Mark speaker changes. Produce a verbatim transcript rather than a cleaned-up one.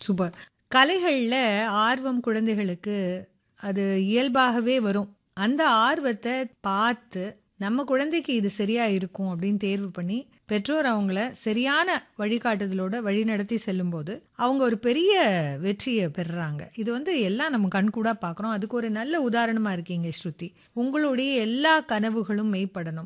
Speaker 1: Super. கலைகள்ல ஆர்வம் குழந்தைகளுக்கு அது இயல்பாகவே வரும். அந்த ஆர்வத்த பார்த்து, நம்ம குழந்தைக்கு இது சரியா இருக்கும் அப்படின்னு தேர்வு பண்ணி, பெற்றோர் அவங்கள சரியான வழிகாட்டுதலோட வழிநடத்தி செல்லும்போது, அவங்க ஒரு பெரிய வெற்றிய பெறுறாங்க. இது வந்து எல்லாம் நம்ம கண்கூடா பார்க்குறோம். அதுக்கு ஒரு நல்ல உதாரணமா இருக்கீங்க ஸ்ருதி. உங்களுடைய எல்லா கனவுகளும் மெய்ப்படணும்.